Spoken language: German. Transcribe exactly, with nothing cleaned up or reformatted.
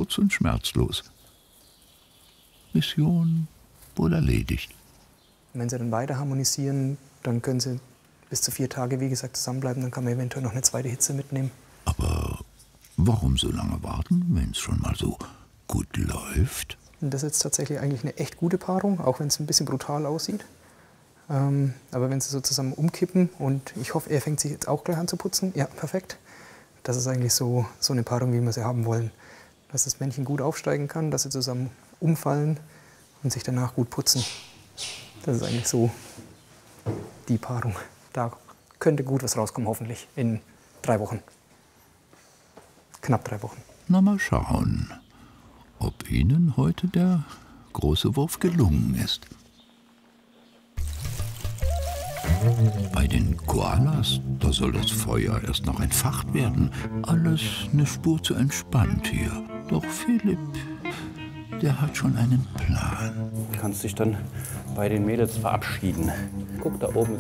kurz und schmerzlos. Mission wohl erledigt. Wenn sie dann weiter harmonisieren, dann können sie bis zu vier Tage, wie gesagt, zusammenbleiben. Dann kann man eventuell noch eine zweite Hitze mitnehmen. Aber warum so lange warten, wenn es schon mal so gut läuft? Und das ist jetzt tatsächlich eigentlich eine echt gute Paarung, auch wenn es ein bisschen brutal aussieht. Ähm, aber wenn sie so zusammen umkippen und ich hoffe, er fängt sich jetzt auch gleich an zu putzen. Ja, perfekt. Das ist eigentlich so, so eine Paarung, wie wir sie haben wollen. Dass das Männchen gut aufsteigen kann, dass sie zusammen umfallen und sich danach gut putzen. Das ist eigentlich so die Paarung. Da könnte gut was rauskommen, hoffentlich in drei Wochen. Knapp drei Wochen. Na, mal schauen, ob Ihnen heute der große Wurf gelungen ist. Bei den Koalas, da soll das Feuer erst noch entfacht werden. Alles eine Spur zu entspannt hier. Doch Philipp, der hat schon einen Plan. Du kannst dich dann bei den Mädels verabschieden. Guck, da oben